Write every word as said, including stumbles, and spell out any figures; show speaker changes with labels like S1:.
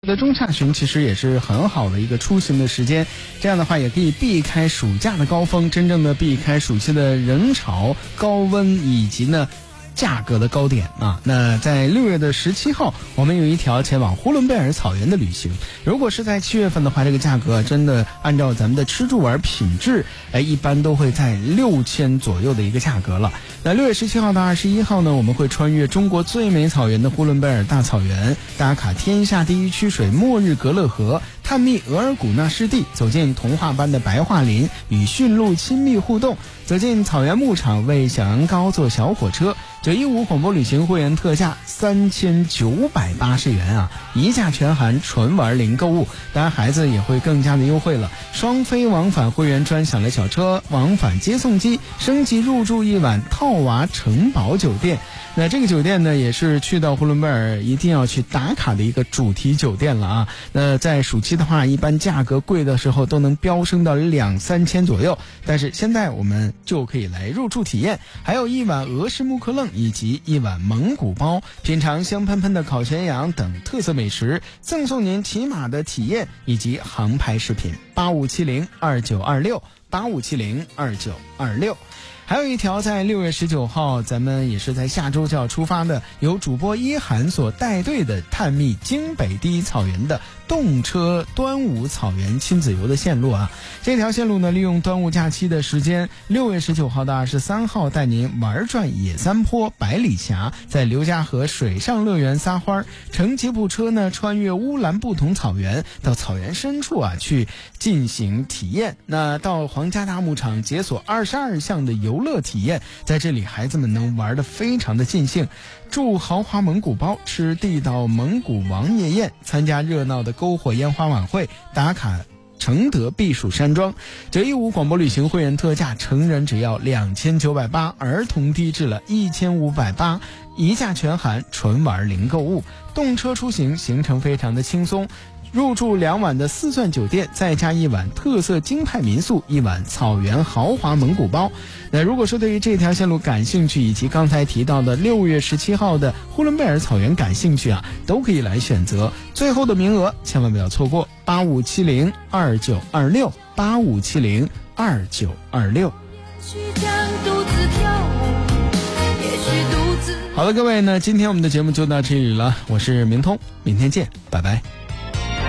S1: 的中下旬其实也是很好的一个出行的时间，这样的话也可以避开暑假的高峰，真正的避开暑期的人潮、高温以及呢价格的高点啊。那在六月的十七号，我们有一条前往呼伦贝尔草原的旅行。如果是在七月份的话，这个价格真的按照咱们的吃住玩品质，哎，一般都会在六千左右的一个价格了。那六月十七号到二十一号呢，我们会穿越中国最美草原的呼伦贝尔大草原，打卡天下第一曲水末日格勒河，探秘额尔古纳湿地，走进童话般的白桦林，与驯鹿亲密互动，走进草原牧场，为小羊羔坐小火车。九一五广播旅行会员特价三千九百八十元啊，一价全含，纯玩零购物。当然孩子也会更加的优惠了，双飞往返会员专享了小车往返接送机，升级入住一晚套娃城堡酒店。那这个酒店呢，也是去到呼伦贝尔一定要去打卡的一个主题酒店了啊。那在暑期的话，一般价格贵的时候都能飙升到两三千左右，但是现在我们就可以来入住体验，还有一碗俄式木克楞以及一碗蒙古包，品尝香喷喷的烤全羊等特色美食，赠送您骑马的体验以及航拍视频。八五七零二九二六八五七零二九二六。还有一条在六月十九号，咱们也是在下周就要出发的，由主播一涵所带队的探秘京北第一草原的动车端午草原亲子游的线路啊。这条线路呢，利用端午假期的时间，六月十九号到二十三号，带您玩转野三坡、百里峡，在刘家河水上乐园撒欢，乘吉普车呢穿越乌兰布统草原，到草原深处啊去进行体验。那到皇家大牧场解锁二十二项的游乐体验，在这里孩子们能玩得非常的尽兴，住豪华蒙古包，吃地道蒙古王爷宴，参加热闹的篝火烟花晚会，打卡承德避暑山庄。九一五广播旅行会员特价，成人只要两千九百八，儿童低至了一千五百八，一价全含，纯玩零购物。动车出行行程非常的轻松，入住两晚的四钻酒店，再加一晚特色京派民宿，一晚草原豪华蒙古包。那如果说对于这条线路感兴趣，以及刚才提到的六月十七号的呼伦贝尔草原感兴趣啊，都可以来选择。最后的名额千万不要错过，八五七零二九二六八五七零二九二六。好了，各位呢，今天我们的节目就到这里了，我是明通，明天见，拜拜。